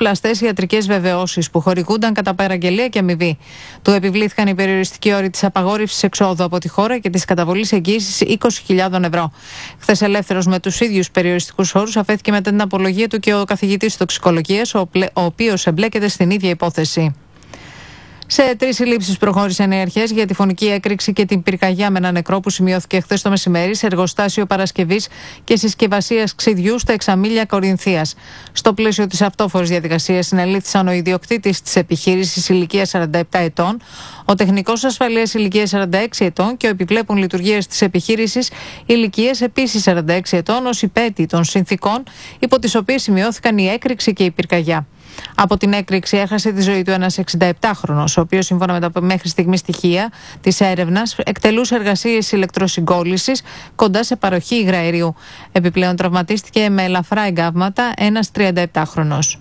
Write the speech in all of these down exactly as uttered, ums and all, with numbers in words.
πλαστές ιατρικές βεβαιώσεις που χορηγούνταν κατά παραγγελία και αμοιβή. Του επιβλήθηκαν οι περιοριστικοί όροι της απαγόρευσης εξόδου από τη χώρα και της καταβολής εγγύησης είκοσι χιλιάδες ευρώ. Χθες, ελεύθερος με τους ίδιους περιοριστικούς όρους, αφέθηκε μετά την απολογία του και ο καθηγητής τοξικολογίας, ο οποίος εμπλέκεται στην ίδια υπόθεση. Σε τρεις συλλήψεις προχώρησαν οι αρχές για τη φωνική έκρηξη και την πυρκαγιά με ένα νεκρό που σημειώθηκε χθες το μεσημέρι σε εργοστάσιο παρασκευής και συσκευασίας ξυδιού στα Εξαμήλια Κορινθίας. Στο πλαίσιο της αυτόφορης διαδικασίας συνελήφθησαν ο ιδιοκτήτης της επιχείρησης ηλικίας σαράντα επτά ετών, ο τεχνικός ασφαλείας ηλικίας σαράντα έξι ετών και ο επιβλέπουν λειτουργίας της επιχείρησης ηλικίας επίσης σαράντα έξι ετών ως υπέτη των συνθήκων υπό τις οποίες σημειώθηκαν η έκρηξη και η πυρκαγιά. Από την έκρηξη έχασε τη ζωή του ένας εξηνταεπτάχρονος, ο οποίος, σύμφωνα με τα μέχρι στιγμή στοιχεία της έρευνας, εκτελούσε εργασίες ηλεκτροσυγκόλλησης κοντά σε παροχή υγραερίου. Επιπλέον, τραυματίστηκε με ελαφρά εγκάβματα ένας τριανταεπτάχρονος.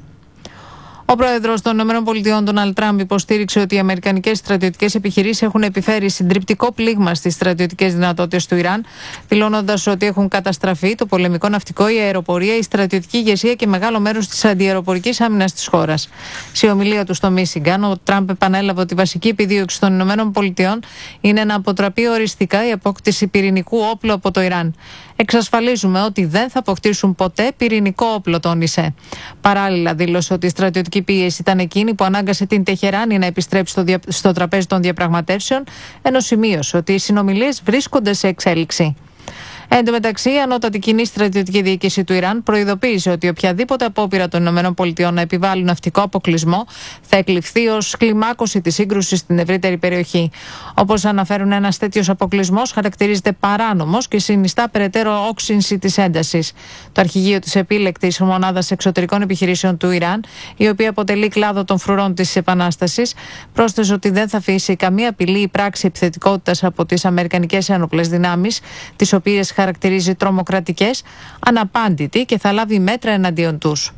Ο πρόεδρος των ΗΠΑ, Ντόναλντ Τραμπ, υποστήριξε ότι οι αμερικανικές στρατιωτικές επιχειρήσεις έχουν επιφέρει συντριπτικό πλήγμα στις στρατιωτικές δυνατότητες του Ιράν, δηλώνοντας ότι έχουν καταστραφεί το πολεμικό ναυτικό, η αεροπορία, η στρατιωτική ηγεσία και μεγάλο μέρος της αντιαεροπορικής άμυνας της χώρας. Σε ομιλία του στο Μίσιγκαν, ο Τραμπ επανέλαβε ότι η βασική επιδίωξη των ΗΠΑ είναι να αποτραπεί οριστικά η απόκτηση πυρηνικού όπλου από το Ιράν. Εξασφαλίζουμε ότι δεν θα αποκτήσουν ποτέ πυρηνικό όπλο, τόνισε. Παράλληλα, δήλωσε ότι η στρατιωτική πίεση ήταν εκείνη που ανάγκασε την Τεχεράνη να επιστρέψει στο, δια... στο τραπέζι των διαπραγματεύσεων, ενώ σημείωσε ότι οι συνομιλίες βρίσκονται σε εξέλιξη. Εν τω μεταξύ, η ανώτατη κοινή στρατιωτική διοίκηση του Ιράν προειδοποίησε ότι οποιαδήποτε απόπειρα των ΗΠΑ να επιβάλλουν ναυτικό αποκλεισμό θα εκλειφθεί ως κλιμάκωση της σύγκρουσης στην ευρύτερη περιοχή. Όπως αναφέρουν, ένας τέτοιος αποκλεισμός χαρακτηρίζεται παράνομος και συνιστά περαιτέρω όξυνση της έντασης. Το αρχηγείο της επίλεκτης μονάδας εξωτερικών επιχειρήσεων του Ιράν, η οποία αποτελεί κλάδο των φρουρών της Επανάστασης, πρόσθεσε ότι δεν θα αφήσει καμία απειλή ή πράξη επιθετικότητας από τις αμερικανικές ένοπλες δυνάμεις, τις οποίες χαρακτηρίζει τρομοκρατικές, αναπάντητη και θα λάβει μέτρα εναντίον τους.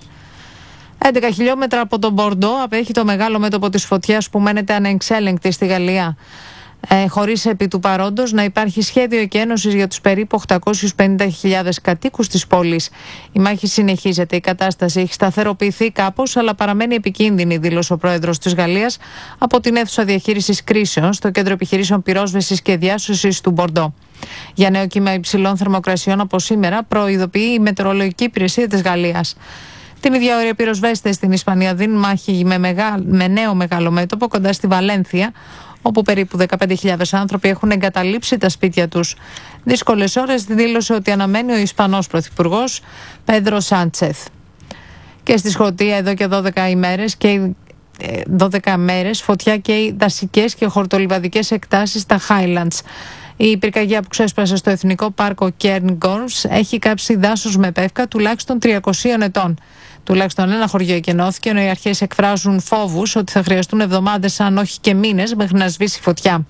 έντεκα χιλιόμετρα από τον Μπορντό απέχει το μεγάλο μέτωπο της φωτιάς που μένεται ανεξέλεγκτη στη Γαλλία, ε, χωρίς επί του παρόντος να υπάρχει σχέδιο εκένωσης για τους περίπου οκτακόσιους πενήντα χιλιάδες κατοίκους της πόλης. Η μάχη συνεχίζεται, η κατάσταση έχει σταθεροποιηθεί κάπως, αλλά παραμένει επικίνδυνη, δήλωσε ο πρόεδρος της Γαλλίας από την αίθουσα διαχείρισης κρίσεων στο κέντρο επιχειρήσεων πυρόσβεσης και διάσωσης του Μπορντό. Για νέο κύμα υψηλών θερμοκρασιών από σήμερα προειδοποιεί η Μετεωρολογική Υπηρεσία της Γαλλίας. Την ίδια ώρα οι πυροσβέστες στην Ισπανία δίνουν μάχη με, μεγά... με νέο μεγάλο μέτωπο κοντά στη Βαλένθια, όπου περίπου δεκαπέντε χιλιάδες άνθρωποι έχουν εγκαταλείψει τα σπίτια τους. Δύσκολες ώρες, δήλωσε ότι αναμένει ο Ισπανός Πρωθυπουργός Πέδρο Σάντσεθ. Και στη Σκωτία εδώ και δώδεκα ημέρες και δώδεκα μέρες φωτιά καίει δασικές και χορτολιβαδικές εκτάσεις στα Highlands. Η πυρκαγιά που ξέσπασε στο Εθνικό Πάρκο Cairngorms έχει κάψει δάσος με πεύκα τουλάχιστον τριακοσίων ετών. Τουλάχιστον ένα χωριό εκενώθηκε, ενώ οι αρχές εκφράζουν φόβους ότι θα χρειαστούν εβδομάδες, αν όχι και μήνες, μέχρι να σβήσει φωτιά.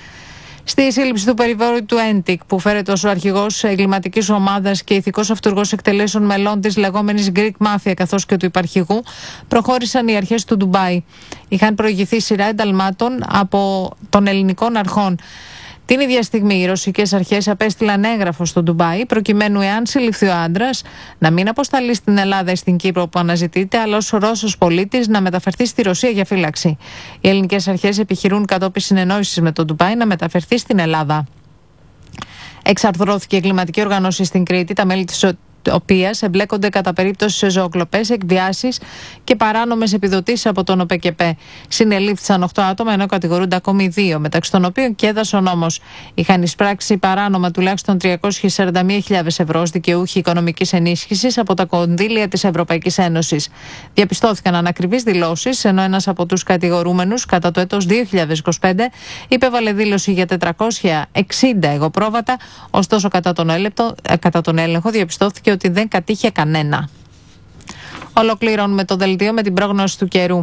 Στη σύλληψη του περιβόητου Έντικ, που φέρεται ως ο αρχηγός εγκληματικής ομάδας και ηθικός αυτούργος εκτελέσεων μελών της λεγόμενης Greek Mafia καθώς και του υπαρχηγού, προχώρησαν οι αρχές του Ντουμπάι. Είχαν προηγηθεί σειρά ενταλμάτων από των ελληνικών αρχών. Την ίδια στιγμή, οι ρωσικές αρχές απέστειλαν έγγραφο στο Ντουμπάι, προκειμένου, εάν συλληφθεί ο άντρας, να μην αποσταλεί στην Ελλάδα ή στην Κύπρο που αναζητείται, αλλά ως Ρώσος πολίτης να μεταφερθεί στη Ρωσία για φύλαξη. Οι ελληνικές αρχές επιχειρούν κατόπιν συνεννόησης με το Ντουμπάι να μεταφερθεί στην Ελλάδα. Εξαρθρώθηκε η εγκληματική οργάνωση στην Κρήτη, τα μέλη της οποίας εμπλέκονται κατά περίπτωση σε ζωοκλοπές, εκβιάσεις και παράνομες επιδοτήσεις από τον ΟΠΕΚΕΠΕ. Συνελήφθησαν οκτώ άτομα, ενώ κατηγορούνται ακόμη δύο, μεταξύ των οποίων και έδασε ο νόμος. Είχαν εισπράξει παράνομα τουλάχιστον τριακόσιες σαράντα μία χιλιάδες ευρώ ως δικαιούχοι οικονομικής ενίσχυσης από τα κονδύλια της Ευρωπαϊκής Ένωσης. Διαπιστώθηκαν ανακριβείς δηλώσεις, ενώ ένας από τους κατηγορούμενους κατά το έτος δύο χιλιάδες είκοσι πέντε υπέβαλε δήλωση για τετρακόσια εξήντα εγωπρόβατα, ωστόσο κατά τον, έλεπτο, κατά τον έλεγχο διαπιστώθηκε ότι δεν κατήχε κανένα. Ολοκληρώνουμε το δελτίο με την πρόγνωση του καιρού.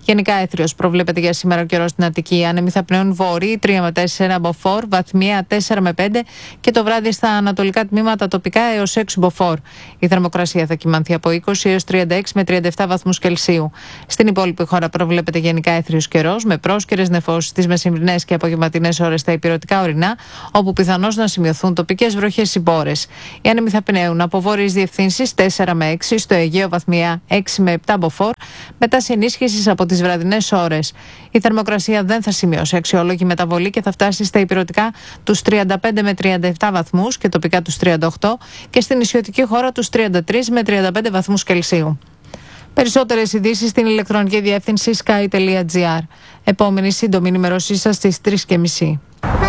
Γενικά έθριος προβλέπεται για σήμερα ο καιρός στην Αττική. Άνεμοι θα πνέουν βορρή τρία με τέσσερα μποφόρ, βαθμία τέσσερα με πέντε και το βράδυ στα ανατολικά τμήματα τοπικά έως έξι μποφόρ. Η θερμοκρασία θα κυμανθεί από είκοσι έως τριάντα έξι με τριάντα επτά βαθμούς Κελσίου. Στην υπόλοιπη χώρα προβλέπεται γενικά έθριος καιρός με πρόσκαιρες νεφώσεις στις μεσημβρινές και απογευματινές ώρες στα ηπειρωτικά ορεινά, όπου πιθανώς να σημειωθούν τοπικές βροχές ή μπόρες. Οι άνεμοι θα πνέουν από βόρειες διευθύνσεις τέσσερα με έξι, στο Αιγαίο βαθμία έξι με επτά μποφόρ, μετά συνίσχυσης από τις βραδινές ώρες. Η θερμοκρασία δεν θα σημειώσει αξιόλογη μεταβολή και θα φτάσει στα ηπειρωτικά τους τριάντα πέντε με τριάντα επτά βαθμούς και τοπικά τους τριάντα οκτώ και στην νησιωτική χώρα τους τριάντα τρία με τριάντα πέντε βαθμούς Κελσίου. Περισσότερες ειδήσεις στην ηλεκτρονική διεύθυνση sky τελεία gr. Επόμενη σύντομη ενημέρωσή σας στις τρεις και μισή.